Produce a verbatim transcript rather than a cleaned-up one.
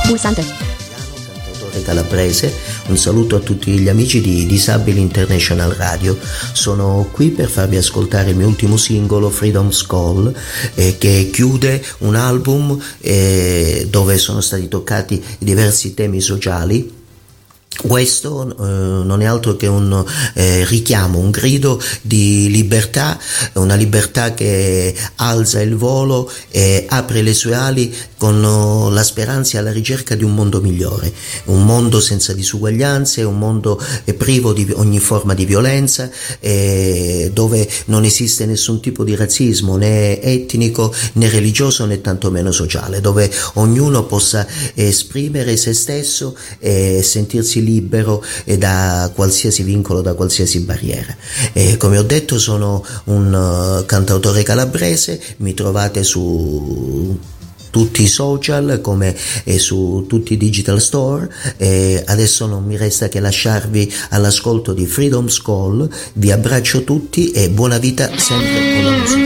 Pulsante. Cantautore calabrese, un saluto a tutti gli amici di Disabili International Radio. Sono qui per farvi ascoltare il mio ultimo singolo, Freedom's Call, eh, che chiude un album eh, dove sono stati toccati diversi temi sociali. Questo eh, non è altro che un eh, richiamo, un grido di libertà, una libertà che alza il volo e apre le sue ali con oh, la speranza alla ricerca di un mondo migliore, un mondo senza disuguaglianze, un mondo eh, privo di ogni forma di violenza, eh, dove non esiste nessun tipo di razzismo né etnico né religioso né tantomeno sociale, dove ognuno possa esprimere se stesso e sentirsi libero da qualsiasi vincolo, da qualsiasi barriera. E come ho detto, sono un uh, cantautore calabrese, mi trovate su tutti i social come e su tutti i digital store, e adesso non mi resta che lasciarvi all'ascolto di Freedom's Call. Vi abbraccio tutti e buona vita sempre con la musica.